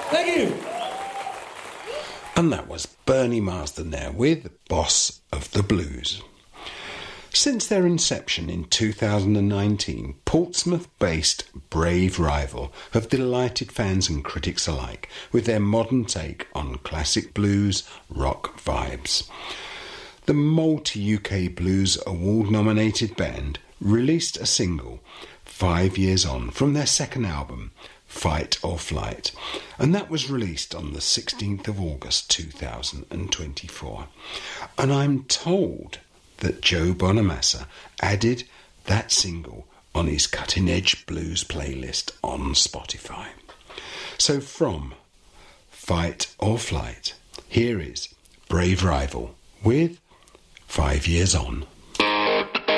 Thank you. And that was Bernie Marsden there with Boss of the Blues. Since their inception in 2019, Portsmouth-based Brave Rival have delighted fans and critics alike with their modern take on classic blues rock vibes. The multi-UK Blues Award-nominated band released a single 5 years on from their second album, Fight or Flight, and that was released on the 16th of August 2024. And I'm told that Joe Bonamassa added that single on his Cutting Edge Blues playlist on Spotify. So from Fight or Flight, here is Brave Rival with 5 Years On.